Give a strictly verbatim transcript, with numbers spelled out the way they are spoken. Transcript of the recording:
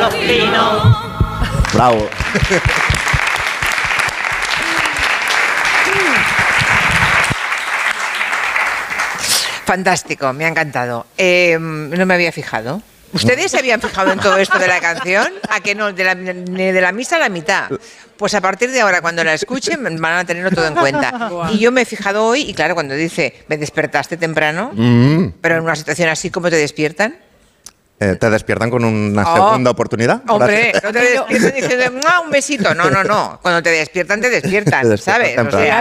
los pinos. Bravo. Fantástico, me ha encantado. Eh, no me había fijado. ¿Ustedes se habían fijado en todo esto de la canción? ¿A que no? De la, ni de la misa a la mitad. Pues a partir de ahora, cuando la escuchen, van a tenerlo todo en cuenta. Y yo me he fijado hoy, y claro, cuando dice, me despertaste temprano, Mm. pero en una situación así, ¿cómo te despiertan? Eh, ¿Te despiertan con una Oh. segunda oportunidad? Hombre, Gracias. no te despiertan diciendo, "Mua, un besito". No, no, no. Cuando te despiertan, te despiertan, Te despiertan ¿sabes? O temprano. sea,